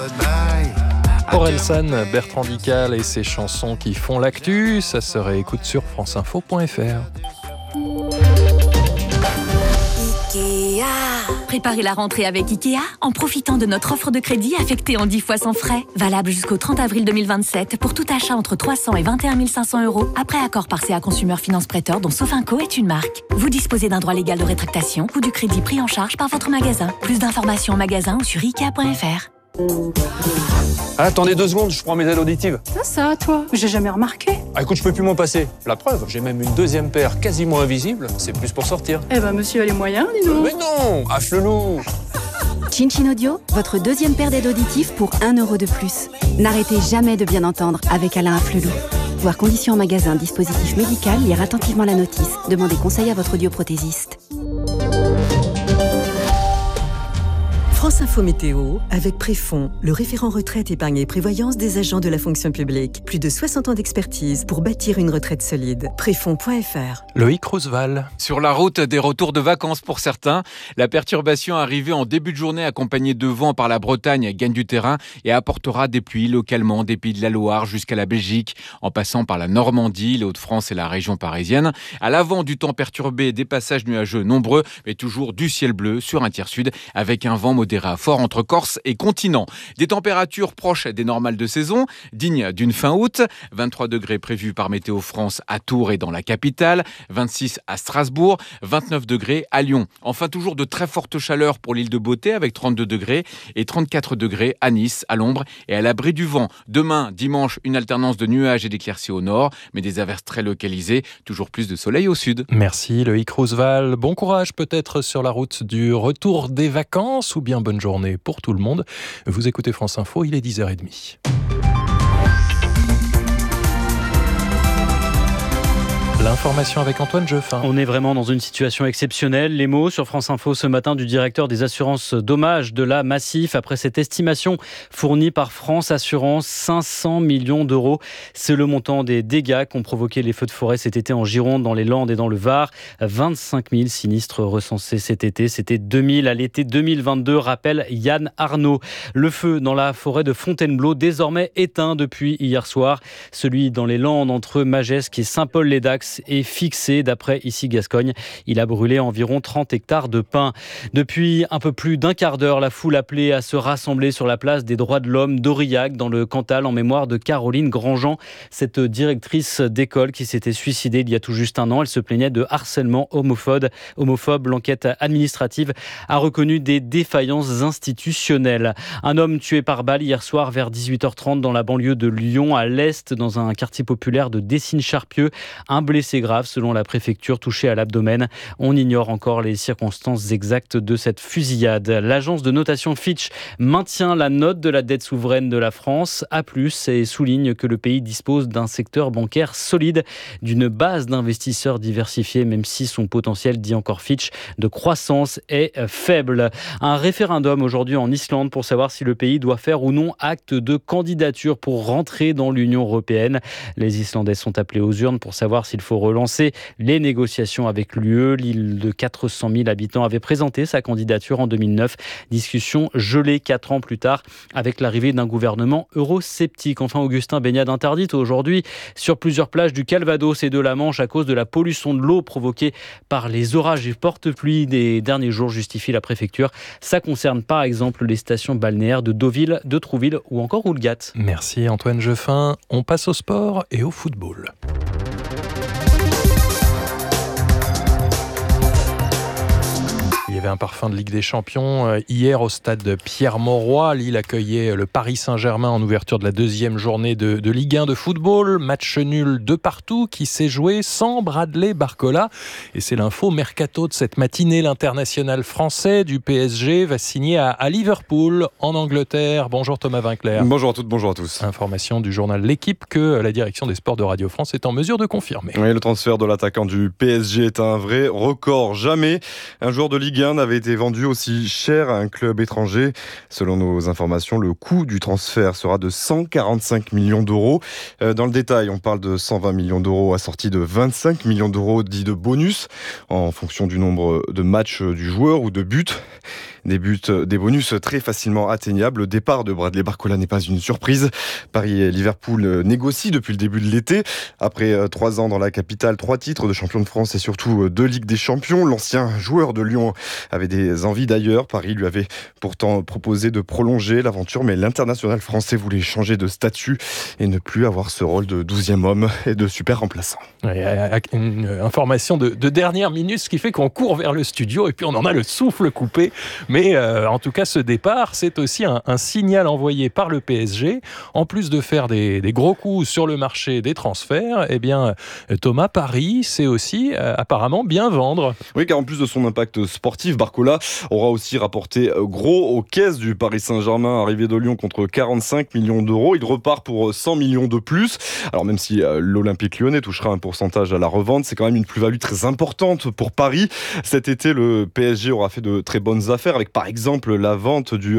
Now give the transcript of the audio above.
Orelsan, Bertrand Dical et ses chansons qui font l'actu, ça se réécoute sur franceinfo.fr. Ikea. Préparez la rentrée avec Ikea en profitant de notre offre de crédit affectée en 10 fois sans frais. Valable jusqu'au 30 avril 2027 pour tout achat entre 300 et 21 500 euros après accord par CA Consumer Finance Prêteur dont Sofinco est une marque. Vous disposez d'un droit légal de rétractation ou du crédit pris en charge par votre magasin. Plus d'informations en magasin ou sur Ikea.fr. Attendez 2 secondes, je prends mes aides auditives. Ça, toi, j'ai jamais remarqué. Écoute, je peux plus m'en passer. La preuve, j'ai même une deuxième paire quasiment invisible. C'est plus pour sortir. Eh ben, monsieur a les moyens, dis donc. Mais non, affle-loup. Chin Audio, votre deuxième paire d'aides auditives pour 1 euro de plus. N'arrêtez jamais de bien entendre avec Alain Afflelou. Voir conditions en magasin, dispositif médical, lire attentivement la notice. Demandez conseil à votre audioprothésiste. France Info Météo, avec Préfond, le référent retraite, épargne et prévoyance des agents de la fonction publique. Plus de 60 ans d'expertise pour bâtir une retraite solide. Préfond.fr. Loïc Roosevelt. Sur la route des retours de vacances pour certains, la perturbation arrivée en début de journée accompagnée de vent par la Bretagne gagne du terrain et apportera des pluies localement des Pays de la Loire jusqu'à la Belgique, en passant par la Normandie, les Hauts-de-France et la région parisienne. À l'avant du temps perturbé, des passages nuageux nombreux, mais toujours du ciel bleu sur un tiers sud avec un vent modéré à fort entre Corse et continent. Des températures proches des normales de saison, dignes d'une fin août. 23 degrés prévus par Météo France à Tours et dans la capitale, 26 à Strasbourg, 29 degrés à Lyon. Enfin, toujours de très fortes chaleurs pour l'île de Beauté avec 32 degrés et 34 degrés à Nice, à l'ombre et à l'abri du vent. Demain, dimanche, une alternance de nuages et d'éclaircies au nord, mais des averses très localisées, toujours plus de soleil au sud. Merci Loïc Roosevelt. Bon courage peut-être sur la route du retour des vacances ou bien bonne journée pour tout le monde. Vous écoutez France Info, il est 10h30. L'information avec Antoine Jeuffin. On est vraiment dans une situation exceptionnelle. Les mots sur France Info ce matin du directeur des assurances dommages de la Massif après cette estimation fournie par France Assurance, 500 millions d'euros. C'est le montant des dégâts qu'ont provoqué les feux de forêt cet été en Gironde, dans les Landes et dans le Var. 25 000 sinistres recensés cet été. C'était 2000 à l'été 2022, rappelle Yann Arnaud. Le feu dans la forêt de Fontainebleau, désormais éteint depuis hier soir. Celui dans les Landes entre Magesque et Saint-Paul-les-Dax est fixé d'après Ici Gascogne. Il a brûlé environ 30 hectares de pins. Depuis un peu plus d'un quart d'heure, la foule appelait à se rassembler sur la place des droits de l'homme d'Aurillac dans le Cantal en mémoire de Caroline Grandjean, cette directrice d'école qui s'était suicidée il y a tout juste un an. Elle se plaignait de harcèlement homophobe. L'enquête administrative a reconnu des défaillances institutionnelles. Un homme tué par balle hier soir vers 18h30 dans la banlieue de Lyon, à l'est, dans un quartier populaire de Dessines-Charpieu. Un blessé grave selon la préfecture, touché à l'abdomen. On ignore encore les circonstances exactes de cette fusillade. L'agence de notation Fitch maintient la note de la dette souveraine de la France A+, et souligne que le pays dispose d'un secteur bancaire solide, d'une base d'investisseurs diversifiés, même si son potentiel, dit encore Fitch, de croissance est faible. Un référendum aujourd'hui en Islande pour savoir si le pays doit faire ou non acte de candidature pour rentrer dans l'Union européenne. Les Islandais sont appelés aux urnes pour savoir s'il faut relancer les négociations avec l'UE. L'île de 400 000 habitants avait présenté sa candidature en 2009. Discussion gelée 4 ans plus tard avec l'arrivée d'un gouvernement eurosceptique. Enfin, Augustin, baignade interdite aujourd'hui sur plusieurs plages du Calvados et de la Manche à cause de la pollution de l'eau provoquée par les orages et porte-pluie des derniers jours, justifie la préfecture. Ça concerne par exemple les stations balnéaires de Deauville, de Trouville ou encore Houlgat. Merci Antoine Jeuffin. On passe au sport et au football. Il y avait un parfum de Ligue des Champions hier au stade Pierre-Mauroy. Lille accueillait le Paris Saint-Germain en ouverture de la deuxième journée de Ligue 1 de football. Match nul de partout qui s'est joué sans Bradley Barcola. Et c'est l'info mercato de cette matinée. L'international français du PSG va signer à Liverpool en Angleterre. Bonjour Thomas Vinclair. Bonjour à toutes, bonjour à tous. Information du journal L'Équipe que la direction des sports de Radio France est en mesure de confirmer. Oui, le transfert de l'attaquant du PSG est un vrai record. Jamais un joueur de Ligue Ligue 1 n'avait été vendu aussi cher à un club étranger. Selon nos informations, le coût du transfert sera de 145 millions d'euros. Dans le détail, on parle de 120 millions d'euros assortis de 25 millions d'euros dits de bonus en fonction du nombre de matchs du joueur ou de buts. Des bonus très facilement atteignables. Le départ de Bradley Barcola n'est pas une surprise. Paris et Liverpool négocient depuis le début de l'été. Après 3 ans dans la capitale, 3 titres de champion de France et surtout 2 Ligues des Champions. L'ancien joueur de Lyon avait des envies d'ailleurs. Paris lui avait pourtant proposé de prolonger l'aventure, mais l'international français voulait changer de statut et ne plus avoir ce rôle de 12e homme et de super remplaçant. Une information de dernière minute, ce qui fait qu'on court vers le studio et puis on en a le souffle coupé. Mais en tout cas, ce départ, c'est aussi un signal envoyé par le PSG. En plus de faire des gros coups sur le marché des transferts, eh bien, Thomas, Paris sait aussi apparemment bien vendre. Oui, car en plus de son impact sportif, Barcola aura aussi rapporté gros aux caisses du Paris Saint-Germain, arrivé de Lyon contre 45 millions d'euros. Il repart pour 100 millions de plus. Alors même si l'Olympique Lyonnais touchera un pourcentage à la revente, c'est quand même une plus-value très importante pour Paris. Cet été, le PSG aura fait de très bonnes affaires avec par exemple la vente du